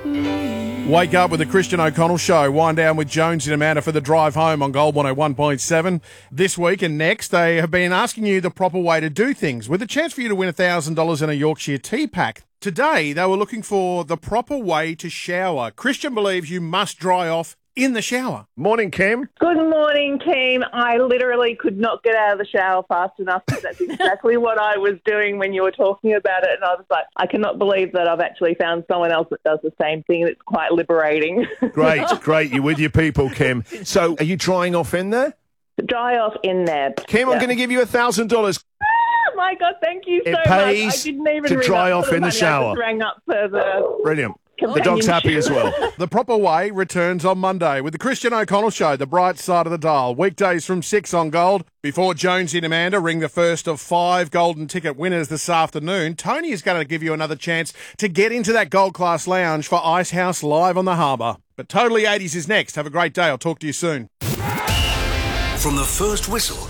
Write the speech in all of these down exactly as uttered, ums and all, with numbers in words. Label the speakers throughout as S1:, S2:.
S1: Wake up with the Christian O'Connell Show. Wind down with Jones and Amanda for the drive home on Gold one oh one point seven. This week and next, they have been asking you the proper way to do things, with a chance for you to win one thousand dollars in a Yorkshire tea pack. Today, they were looking for the proper way to shower. Christian believes you must dry off in the shower.
S2: Morning, Kim.
S3: Good morning, team. I literally could not get out of the shower fast enough, because that's exactly what I was doing when you were talking about it. And I was like, I cannot believe that I've actually found someone else that does the same thing. It's quite liberating.
S2: Great, great. You're with your people, Kim. So are you drying off in there?
S3: Dry off in there.
S2: Kim,
S3: yeah.
S2: I'm going to give you one thousand dollars.
S3: Oh, my God, thank you
S2: It
S3: so much.
S2: pays
S3: I didn't even
S2: to
S3: ring
S2: dry
S3: up
S2: off
S3: for the
S2: in the
S3: money.
S2: shower.
S3: I just rang up for the...
S2: Brilliant. The dog's happy as well.
S1: The Proper Way returns on Monday with the Christian O'Connell Show, the bright side of the dial. Weekdays from six on Gold. Before Jonesy and Amanda ring the first of five golden ticket winners this afternoon, Tony is going to give you another chance to get into that Gold Class Lounge for Ice House Live on the Harbour. But Totally eighties is next. Have a great day. I'll talk to you soon.
S4: From the first whistle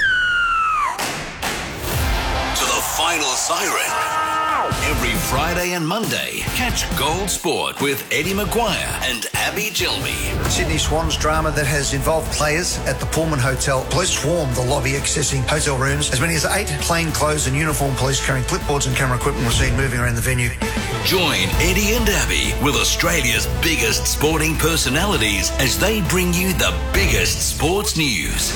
S4: to the final siren. Every Friday and Monday, catch Gold Sport with Eddie Maguire and Abby Gilby.
S5: Sydney Swans drama that has involved players at the Pullman Hotel. Police swarmed the lobby accessing hotel rooms. As many as eight plainclothes and uniformed police carrying clipboards and camera equipment were seen moving around the venue.
S4: Join Eddie and Abby with Australia's biggest sporting personalities as they bring you the biggest sports news.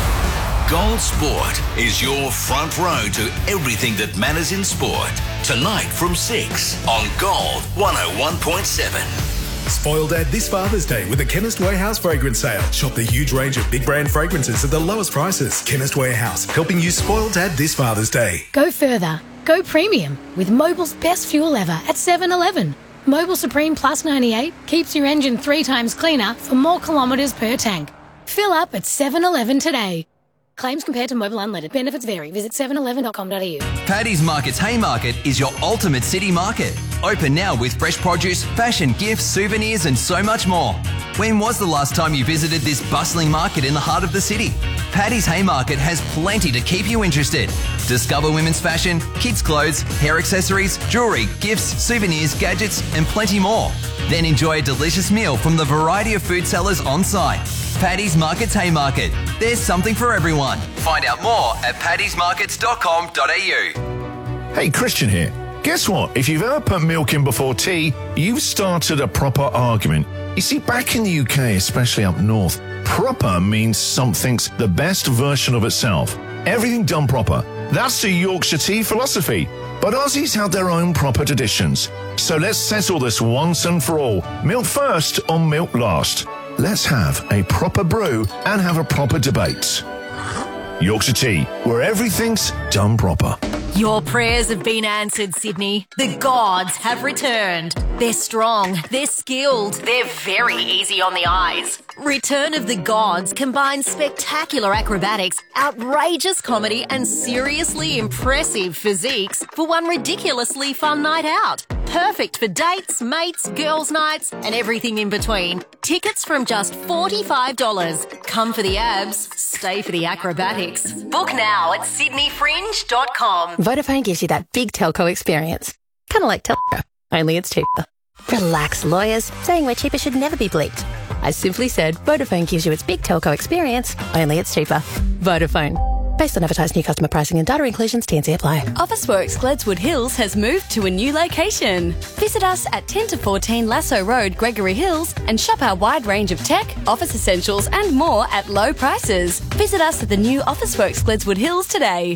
S4: Gold Sport is your front row to everything that matters in sport. Tonight from six on Gold one oh one point seven.
S6: Spoil Dad this Father's Day with a Chemist Warehouse fragrance sale. Shop the huge range of big brand fragrances at the lowest prices. Chemist Warehouse, helping you spoil Dad this Father's Day.
S7: Go further. Go premium with Mobil's best fuel ever at seven eleven. Mobil Supreme Plus ninety-eight keeps your engine three times cleaner for more kilometres per tank. Fill up at seven eleven today. Claims compared to Mobil Unleaded. Benefits vary. Visit seven eleven dot com dot a u.
S8: Paddy's Market's Haymarket is your ultimate city market. Open now with fresh produce, fashion, gifts, souvenirs and so much more. When was the last time you visited this bustling market in the heart of the city? Paddy's Haymarket has plenty to keep you interested. Discover women's fashion, kids' clothes, hair accessories, jewellery, gifts, souvenirs, gadgets and plenty more. Then enjoy a delicious meal from the variety of food sellers on site. Paddy's Market's Haymarket. There's something for everyone. Find out more at paddys markets dot com dot a u.
S2: Hey, Christian here. Guess what? If you've ever put milk in before tea, you've started a proper argument. You see, back in the U K, especially up north, proper means something's the best version of itself. Everything done proper. That's the Yorkshire tea philosophy. But Aussies have their own proper traditions. So let's settle this once and for all. Milk first or milk last. Let's have a proper brew and have a proper debate. Yorkshire Tea, where everything's done proper.
S9: Your prayers have been answered, Sydney. The gods have returned. They're strong, they're skilled, they're very easy on the eyes. Return of the Gods combines spectacular acrobatics, outrageous comedy and seriously impressive physiques for one ridiculously fun night out. Perfect for dates, mates, girls' nights and everything in between. Tickets from just forty-five dollars. Come for the abs, stay for the acrobatics. Book now at sydney fringe dot com.
S10: Vodafone gives you that big telco experience. Kind of like telco, only it's cheaper. Relax, lawyers. Saying we're cheaper should never be bleeped. I simply said Vodafone gives you its big telco experience, only it's cheaper. Vodafone. Based on advertised new customer pricing and data inclusions, T and C apply.
S11: Officeworks Gledswood Hills has moved to a new location. Visit us at ten to fourteen Lasso Road, Gregory Hills, and shop our wide range of tech, office essentials and more at low prices. Visit us at the new Officeworks Gledswood Hills today.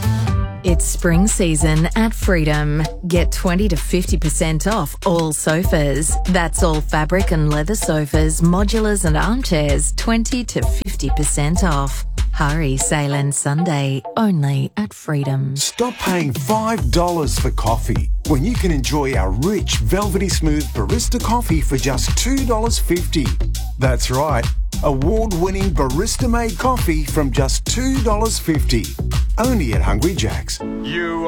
S12: It's spring season at Freedom. Get twenty to fifty percent off all sofas. That's all fabric and leather sofas, modulars and armchairs, twenty to fifty percent off. Hurry, sale ends Sunday, only at Freedom.
S13: Stop paying five dollars for coffee when you can enjoy our rich, velvety smooth barista coffee for just two dollars fifty. That's right, award-winning barista-made coffee from just two dollars fifty. Only at Hungry Jack's.
S14: You